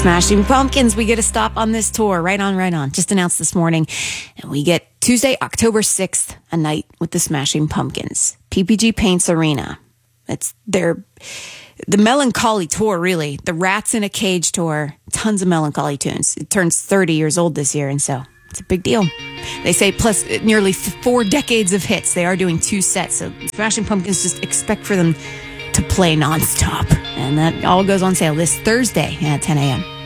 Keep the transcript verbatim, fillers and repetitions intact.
Smashing Pumpkins, we get a stop on this tour. Right on, right on. Just announced this morning. And we get Tuesday, October sixth, a night with the Smashing Pumpkins. P P G Paints Arena. It's their, the melancholy tour, really. The Rats in a Cage tour. Tons of melancholy tunes. It turns thirty years old this year, and so it's a big deal. They say plus nearly four decades of hits. They are doing two sets. So Smashing Pumpkins, just expect for them to play nonstop. And that all goes on sale this Thursday at ten a.m.